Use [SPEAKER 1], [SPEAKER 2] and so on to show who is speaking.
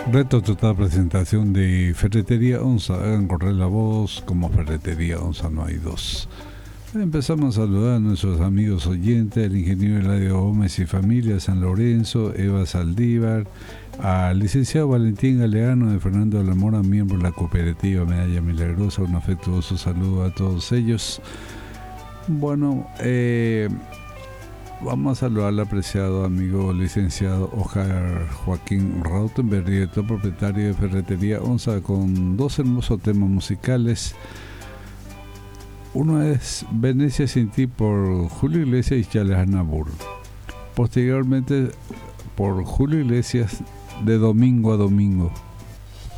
[SPEAKER 1] Reto total presentación de Ferretería Onza. Hagan correr la voz, como Ferretería Onza no hay dos. Empezamos a saludar a nuestros amigos oyentes, el ingeniero Eladio Gómez y familia, San Lorenzo, Eva Saldívar, al licenciado Valentín Galeano de Fernando de la Mora, miembro de la cooperativa Medalla Milagrosa. Un afectuoso saludo a todos ellos. Bueno, vamos a saludar al apreciado amigo licenciado Ojar Joaquín Rautenberg, director propietario de Ferretería Onza, con dos hermosos temas musicales. Uno es Venecia sin ti por Julio Iglesias y Charles Aznavour. Posteriormente por Julio Iglesias, De domingo a domingo.